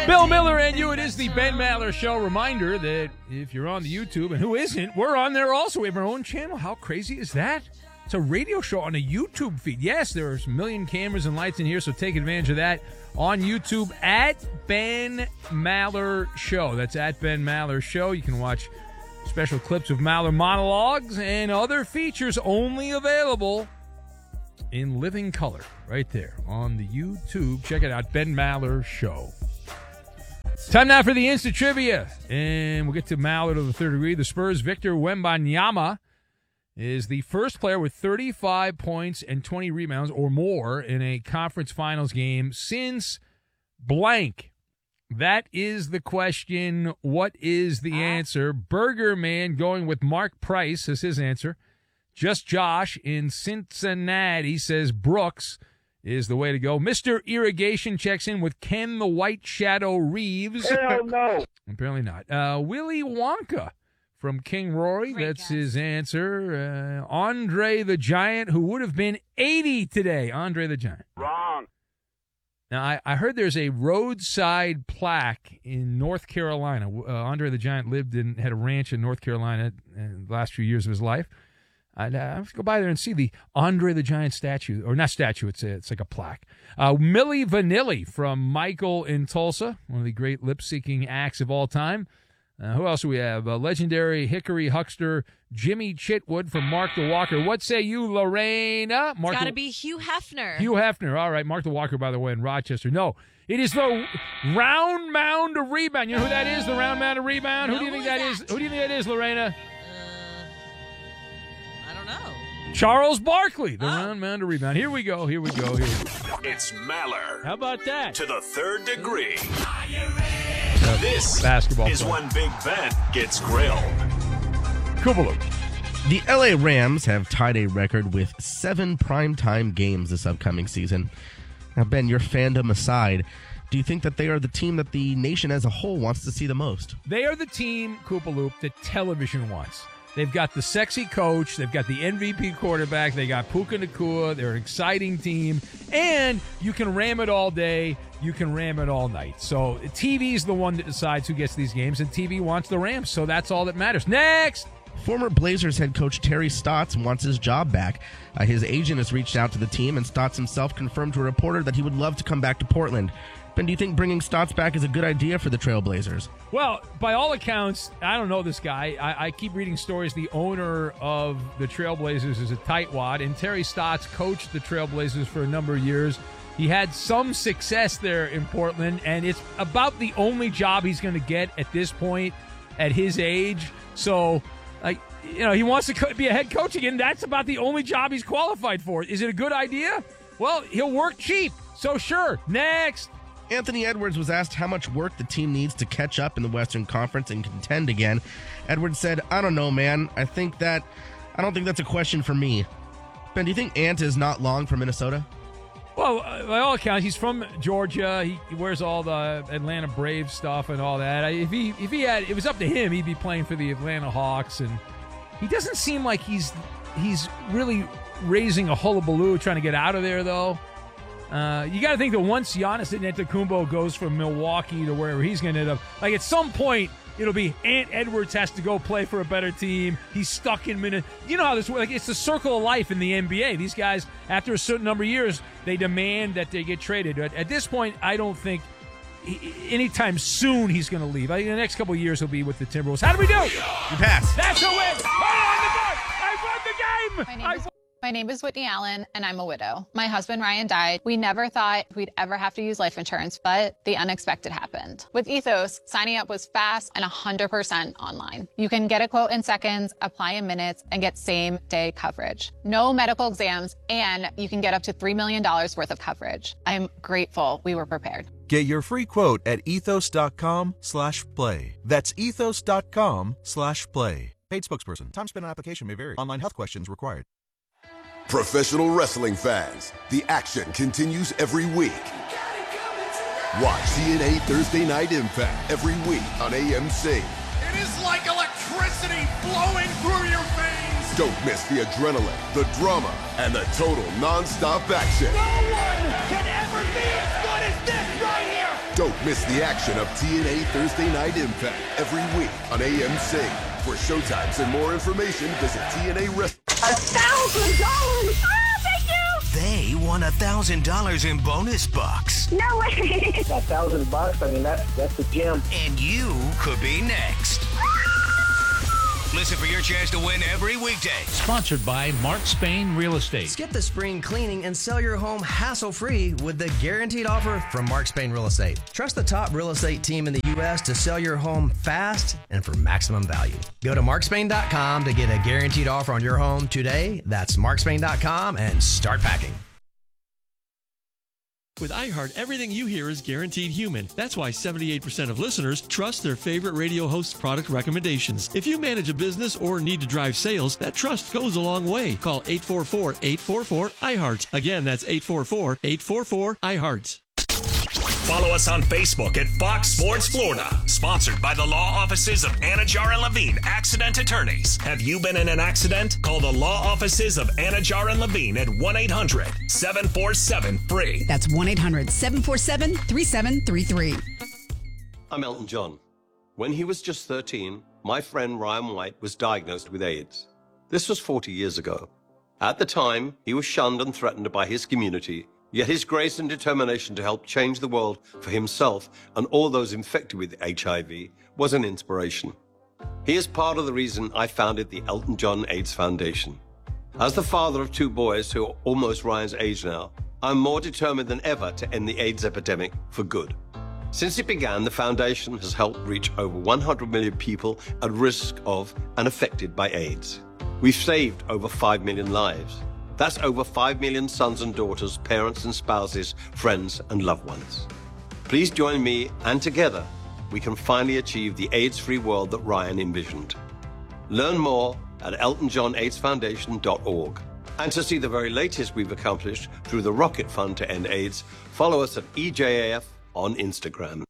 Bill Miller and you. It is the Ben Maller Show. Reminder that if you're on the YouTube, and who isn't, we're on there also. We have our own channel. How crazy is that? It's a radio show on a YouTube feed. Yes, there's a million cameras and lights in here, so take advantage of that on YouTube at Ben Maller Show. That's at Ben Maller Show. You can watch special clips of Maller monologues and other features only available in living color right there on the YouTube. Check it out, Ben Maller Show. Time now for the Instant Trivia, and we'll get to Maller to the third degree. The Spurs' Victor Wembanyama is the first player with 35 points and 20 rebounds or more in a conference finals game since blank. That is the question. What is the answer? Burger Man going with Mark Price as his answer. Just Josh in Cincinnati says Brooks is the way to go. Mr. Irrigation checks in with Ken the White Shadow Reeves. Hell no. Apparently not. Willy Wonka from King Rory. Great That's guess. his answer. Andre the Giant, who would have been 80 today. Andre the Giant. Wrong. Now, I heard there's a roadside plaque in North Carolina. Andre the Giant had a ranch in North Carolina in the last few years of his life. I have to go by there and see the Andre the Giant statue, or not statue, it's like a plaque. Milli Vanilli from Michael in Tulsa, one of the great lip-syncing acts of all time. Who else do we have? Legendary Hickory Huckster Jimmy Chitwood from Mark the Walker. What say you, Lorena? It's got to be Hugh Hefner. Hugh Hefner. All right, Mark the Walker, by the way, in Rochester. No, it is the round mound of rebound. You know who that is, the round mound of rebound? No, Who do you think who that is is? that? Who do you think that is, Lorena? I don't know. Charles Barkley, the round mound of rebound. Here we go. It's Maller How about that? to the third degree. This Basketball is player. when Big Ben gets grilled. Kubaloo. The LA Rams have tied a record with 7 primetime games this upcoming season. Now, Ben, your fandom aside, do you think that they are the team that the nation as a whole wants to see the most? They are the team, Koopaloop, that television wants. They've got the sexy coach. They've got the MVP quarterback. They got Puka Nacua. They're an exciting team. And you can ram it all day. You can ram it all night. So TV's the one that decides who gets these games, and TV wants the Rams. So that's all that matters. Next! Former Blazers head coach Terry Stotts wants his job back. His agent has reached out to the team, and Stotts himself confirmed to a reporter that he would love to come back to Portland. Ben, do you think bringing Stotts back is a good idea for the Trailblazers? Well, by all accounts, I don't know this guy. I keep reading stories. The owner of the Trailblazers is a tightwad, and Terry Stotts coached the Trailblazers for a number of years. He had some success there in Portland, and it's about the only job he's going to get at this point at his age. So, he wants to be a head coach again. That's about the only job he's qualified for. Is it a good idea? Well, he'll work cheap. So, sure. Next. Anthony Edwards was asked how much work the team needs to catch up in the Western Conference and contend again. Edwards said, "I don't know, man. I don't think that's a question for me." Ben, do you think Ant is not long for Minnesota? Well, by all accounts, he's from Georgia. He wears all the Atlanta Braves stuff and all that. If he had, it was up to him, he'd be playing for the Atlanta Hawks. And he doesn't seem like he's really raising a hullabaloo trying to get out of there, though. You got to think that once Giannis Antetokounmpo goes from Milwaukee to wherever he's going to end up, at some point, it'll be Ant Edwards has to go play for a better team. He's stuck in Minnesota. You know how this works. It's the circle of life in the NBA. These guys, after a certain number of years, they demand that they get traded. At this point, I don't think anytime soon he's going to leave. I think in the next couple of years he'll be with the Timberwolves. How do we do? You pass. That's a win. I won the game. My name is Whitney Allen, and I'm a widow. My husband, Ryan, died. We never thought we'd ever have to use life insurance, but the unexpected happened. With Ethos, signing up was fast and 100% online. You can get a quote in seconds, apply in minutes, and get same-day coverage. No medical exams, and you can get up to $3 million worth of coverage. I'm grateful we were prepared. Get your free quote at ethos.com/play. That's ethos.com/play. Paid spokesperson. Time spent on application may vary. Online health questions required. Professional wrestling fans, the action continues every week. Watch TNA Thursday Night Impact every week on AMC. It is like electricity flowing through your veins. Don't miss the adrenaline, the drama, and the total non-stop action. No one can ever be as good as this right here. Don't miss the action of TNA Thursday Night Impact every week on AMC. For showtimes and more information, visit TNA Wrestling. $1,000! Oh, thank you! They won $1,000 in bonus bucks. No way! $1,000, I mean, that's a gem. And you could be next. Listen for your chance to win every weekday. Sponsored by Mark Spain Real Estate. Skip the spring cleaning and sell your home hassle-free with the guaranteed offer from Mark Spain Real Estate. Trust the top real estate team in the U.S. to sell your home fast and for maximum value. Go to markspain.com to get a guaranteed offer on your home today. That's markspain.com and start packing. With iHeart, everything you hear is guaranteed human. That's why 78% of listeners trust their favorite radio host's product recommendations. If you manage a business or need to drive sales, that trust goes a long way. Call 844-844-iHeart. Again, that's 844-844-iHeart. Follow us on Facebook at Fox Sports Florida. Sponsored by the law offices of Anajar and Levine, accident attorneys. Have you been in an accident? Call the law offices of Anajar and Levine at 1-800-747-FREE. That's 1-800-747-3733. I'm Elton John. When he was just 13, my friend Ryan White was diagnosed with AIDS. This was 40 years ago. At the time, he was shunned and threatened by his community. Yet his grace and determination to help change the world for himself and all those infected with HIV was an inspiration. He is part of the reason I founded the Elton John AIDS Foundation. As the father of two boys who are almost Ryan's age now, I'm more determined than ever to end the AIDS epidemic for good. Since it began, the foundation has helped reach over 100 million people at risk of and affected by AIDS. We've saved over 5 million lives. That's over 5 million sons and daughters, parents and spouses, friends and loved ones. Please join me, and together, we can finally achieve the AIDS-free world that Ryan envisioned. Learn more at eltonjohnaidsfoundation.org. And to see the very latest we've accomplished through the Rocket Fund to End AIDS, follow us at EJAF on Instagram.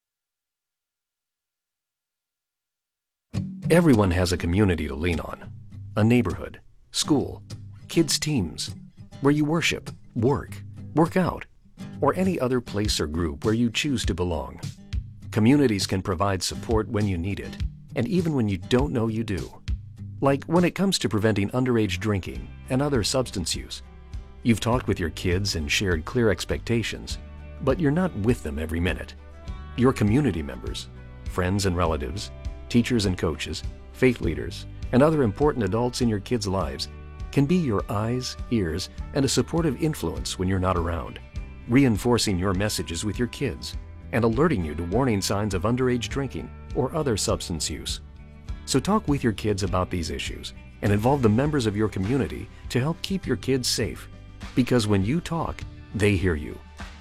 Everyone has a community to lean on. A neighborhood, school, kids' teams, where you worship, work out, or any other place or group where you choose to belong. Communities can provide support when you need it, and even when you don't know you do. Like when it comes to preventing underage drinking and other substance use. You've talked with your kids and shared clear expectations, but you're not with them every minute. Your community members, friends and relatives, teachers and coaches, faith leaders, and other important adults in your kids' lives can be your eyes, ears, and a supportive influence when you're not around, reinforcing your messages with your kids and alerting you to warning signs of underage drinking or other substance use. So talk with your kids about these issues and involve the members of your community to help keep your kids safe, because when you talk, they hear you.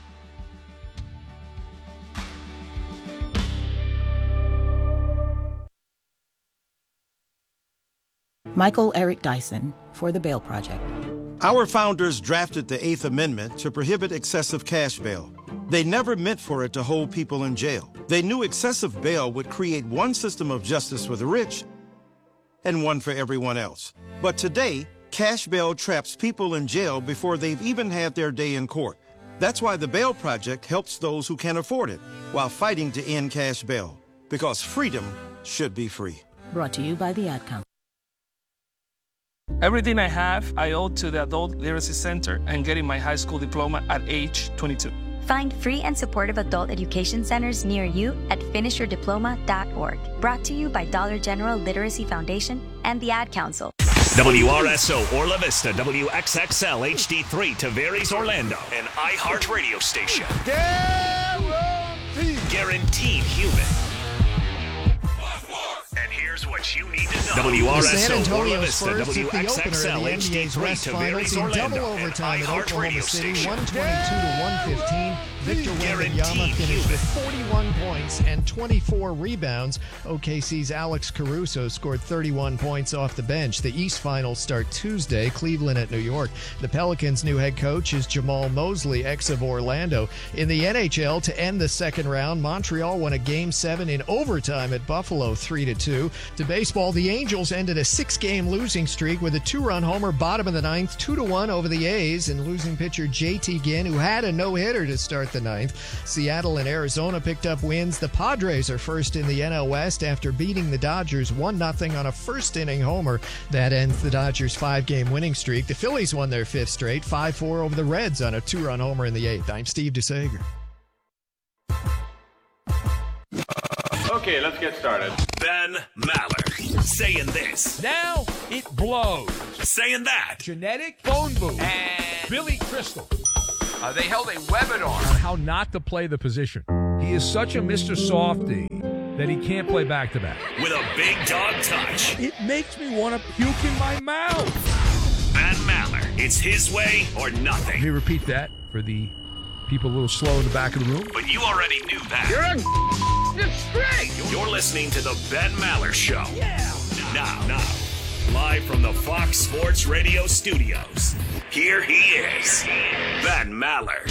Michael Eric Dyson for the Bail Project. Our founders drafted the Eighth Amendment to prohibit excessive cash bail. They never meant for it to hold people in jail. They knew excessive bail would create one system of justice for the rich and one for everyone else. But today, cash bail traps people in jail before they've even had their day in court. That's why the Bail Project helps those who can't afford it while fighting to end cash bail. Because freedom should be free. Brought to you by the Ad Council. Everything I have, I owe to the Adult Literacy Center and getting my high school diploma at age 22. Find free and supportive adult education centers near you at finishyourdiploma.org. Brought to you by Dollar General Literacy Foundation and the Ad Council. WRSO Orla Vista, WXXL HD3 Tavares Orlando, an iHeart radio station. Guaranteed human. And here's what you need to know. WRSO Orla Vista, WXXL HD3 Tavares Orlando, double overtime an at iHeart Oklahoma radio City, station. 122-115. Victor Wembanyama finished with 41 points and 24 rebounds. OKC's Alex Caruso scored 31 points off the bench. The East Finals start Tuesday, Cleveland at New York. The Pelicans' new head coach is Jamal Mosley, ex of Orlando. In the NHL, to end the second round, Montreal won a Game 7 in overtime at Buffalo, 3-2. To baseball, the Angels ended a 6-game losing streak with a 2-run homer bottom of the ninth, 2-1 over the A's, and losing pitcher JT Ginn, who had a no-hitter to start the ninth. Seattle and Arizona picked up wins. The Padres are first in the NL West after beating the Dodgers 1-0 on a first-inning homer. That ends the Dodgers' 5-game winning streak. The Phillies won their 5th straight, 5-4 over the Reds on a 2-run homer in the 8th. I'm Steve DeSager. Okay, let's get started. Ben Maller saying this. Now it blows. Saying that. Genetic phone booth. And Billy Crystal. They held a webinar on how not to play the position. He is such a Mr. Softy that he can't play back-to-back. With a big dog touch. It makes me want to puke in my mouth. Ben Maller. It's his way or nothing. Let me repeat that for the people a little slow in the back of the room. But you already knew that. You're straight. You're listening to the Ben Maller Show. Yeah. Now, live from the Fox Sports Radio studios, here he is, Ben Maller.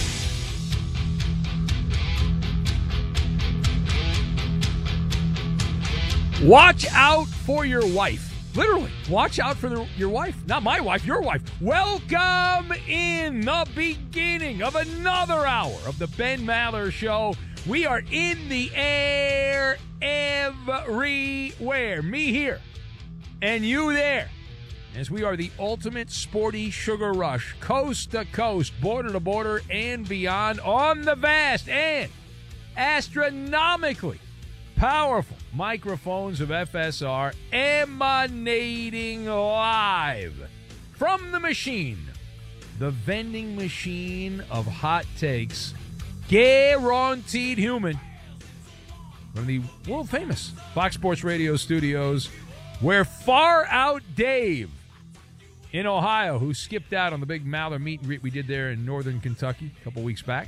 Watch out for your wife. Literally, watch out for your wife. Not my wife, your wife. Welcome in the beginning of another hour of the Ben Maller Show. We are in the air everywhere. Me here and you there. As we are the ultimate sporty sugar rush, coast to coast, border to border, and beyond on the vast and astronomically powerful microphones of FSR emanating live from the machine, the vending machine of hot takes, guaranteed human, from the world-famous Fox Sports Radio studios, where Far Out Dave in Ohio, who skipped out on the big Maller meet and greet we did there in northern Kentucky a couple weeks back,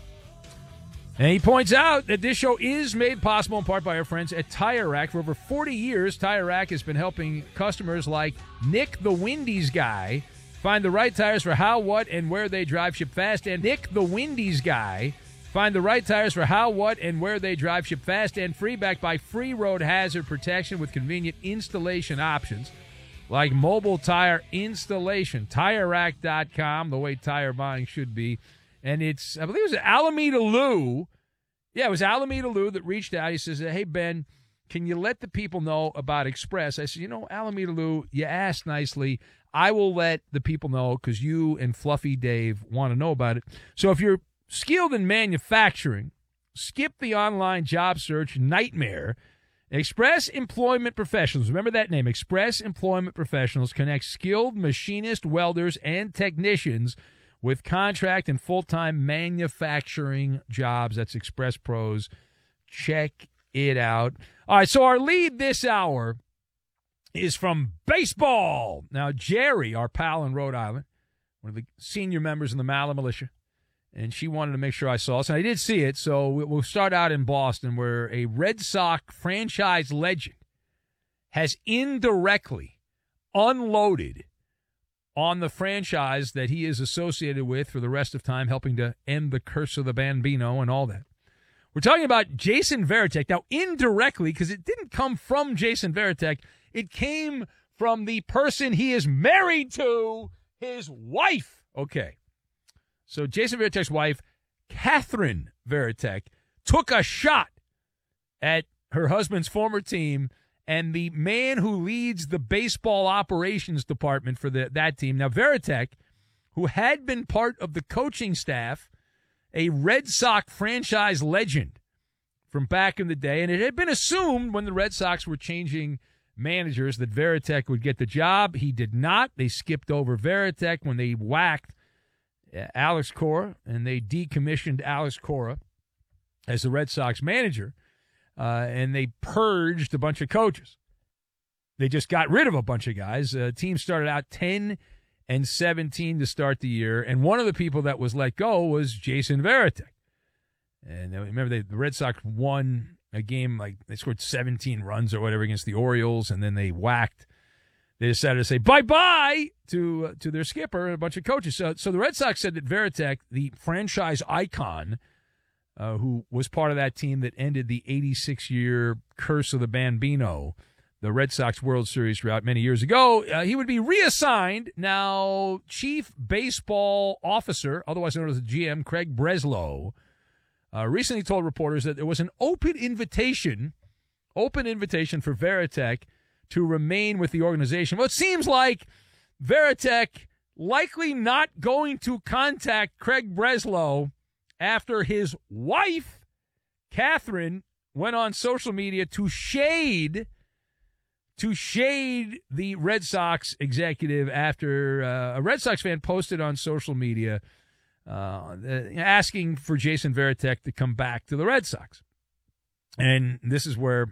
and he points out that this show is made possible in part by our friends at Tire Rack. For over 40 years, Tire Rack has been helping customers like Nick the Wendy's guy find the right tires for how, what, and where they drive, ship fast. And Nick the Wendy's guy find the right tires for how, what, and where they drive, ship fast and free, backed by free road hazard protection with convenient installation options like mobile tire installation. TireRack.com, the way tire buying should be. And it's, I believe it was Alameda Lou. Yeah, it was Alameda Lou that reached out. He says, hey, Ben, can you let the people know about Express? I said, Alameda Lou, you asked nicely. I will let the people know because you and Fluffy Dave want to know about it. So if you're skilled in manufacturing, skip the online job search nightmare. Express Employment Professionals, remember that name, Express Employment Professionals, connect skilled machinists, welders, and technicians with contract and full-time manufacturing jobs. That's Express Pros. Check it out. All right, so our lead this hour is from baseball. Now, Jerry, our pal in Rhode Island, one of the senior members in the Maller Militia, and she wanted to make sure I saw us, and I did see it, so we'll start out in Boston, where a Red Sox franchise legend has indirectly unloaded on the franchise that he is associated with for the rest of time, helping to end the curse of the Bambino and all that. We're talking about Jason Varitek. Now, indirectly, because it didn't come from Jason Varitek, it came from the person he is married to, his wife. Okay. So Jason Varitek's wife, Catherine Varitek, took a shot at her husband's former team and the man who leads the baseball operations department for that team. Now, Varitek, who had been part of the coaching staff, a Red Sox franchise legend from back in the day, and it had been assumed when the Red Sox were changing managers that Varitek would get the job. He did not. They skipped over Varitek when they whacked Alex Cora, and they decommissioned Alex Cora as the Red Sox manager. And they purged a bunch of coaches. They just got rid of a bunch of guys. The team started out 10-17 to start the year, and one of the people that was let go was Jason Varitek. And remember, the Red Sox won a game, like they scored 17 runs or whatever against the Orioles, and then they whacked. They decided to say bye-bye to their skipper and a bunch of coaches. So the Red Sox said that Varitek, the franchise icon, who was part of that team that ended the 86-year curse of the Bambino, the Red Sox World Series route many years ago. He would be reassigned. Now, Chief Baseball Officer, otherwise known as the GM, Craig Breslow, recently told reporters that there was an open invitation for Varitek to remain with the organization. Well, it seems like Varitek likely not going to contact Craig Breslow after his wife, Catherine, went on social media to shade the Red Sox executive after a Red Sox fan posted on social media asking for Jason Varitek to come back to the Red Sox. And this is where